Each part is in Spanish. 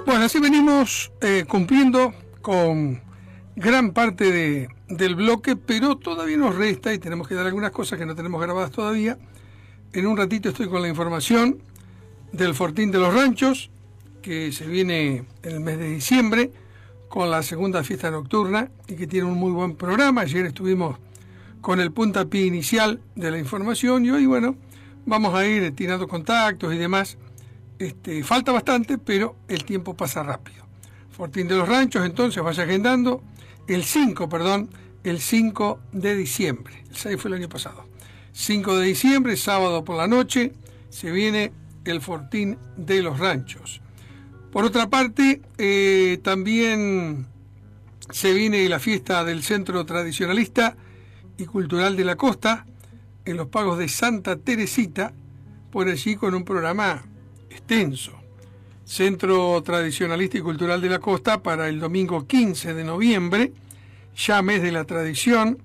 Bueno, así venimos cumpliendo con gran parte del bloque, pero todavía nos resta y tenemos que dar algunas cosas que no tenemos grabadas todavía. En un ratito estoy con la información del Fortín de los Ranchos, que se viene en el mes de diciembre con la segunda fiesta nocturna y que tiene un muy buen programa. Ayer estuvimos con el puntapié inicial de la información y hoy, bueno, vamos a ir tirando contactos y demás. Falta bastante, pero el tiempo pasa rápido. Fortín de los Ranchos, entonces, vaya agendando el 5 de diciembre. El 6 fue el año pasado. 5 de diciembre, sábado por la noche, se viene el Fortín de los Ranchos. Por otra parte, también se viene la fiesta del Centro Tradicionalista y Cultural de la Costa, en los pagos de Santa Teresita, por allí con un programa extenso. Centro Tradicionalista y Cultural de la Costa para el domingo 15 de noviembre, ya mes de la tradición.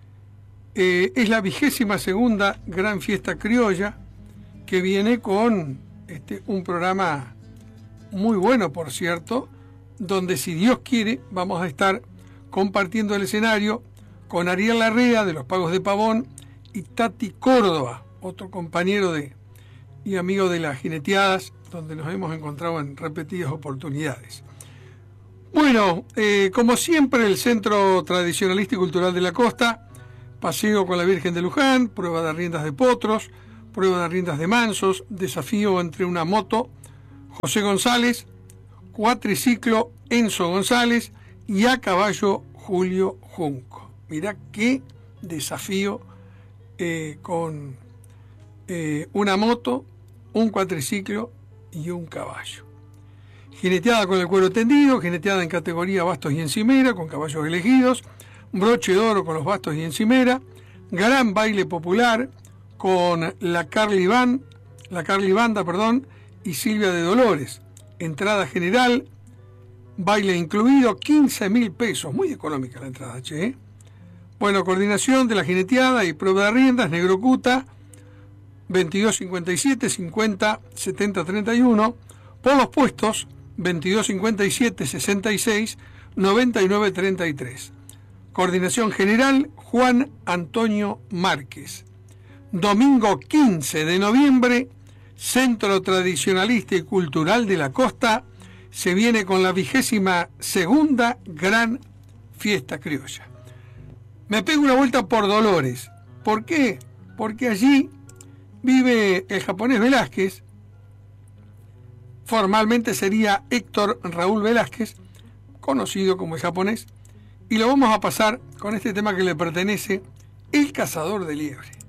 Es la 22ª Gran Fiesta Criolla, que viene con un programa muy bueno, por cierto, donde, si Dios quiere, vamos a estar compartiendo el escenario con Ariel Larrea de los Pagos de Pavón y Tati Córdoba, otro compañero y amigo de las jineteadas, donde nos hemos encontrado en repetidas oportunidades. Bueno, como siempre, el Centro Tradicionalista y Cultural de la Costa, paseo con la Virgen de Luján, prueba de riendas de potros, prueba de riendas de mansos, desafío entre una moto, José González, cuatriciclo, Enzo González, y a caballo, Julio Junco. Mirá qué desafío con una moto, un cuatriciclo y un caballo. Jineteada con el cuero tendido, jineteada en categoría bastos y encimera, con caballos elegidos, broche de oro con los bastos y encimera, gran baile popular con la Carly Banda, y Silvia de Dolores. Entrada general, baile incluido, 15.000 pesos, muy económica la entrada, che. Bueno, coordinación de la jineteada y prueba de riendas, Negro Cuta, 2257 50 70 31, por los puestos 2257 66 99 33. Coordinación general, Juan Antonio Márquez. Domingo 15 de noviembre, Centro Tradicionalista y Cultural de la Costa se viene con la 22ª Gran Fiesta Criolla. Me pego una vuelta por Dolores. ¿Por qué? Porque allí vive el japonés Velázquez, formalmente sería Héctor Raúl Velázquez, conocido como el japonés, y lo vamos a pasar con este tema que le pertenece, El Cazador de Liebre.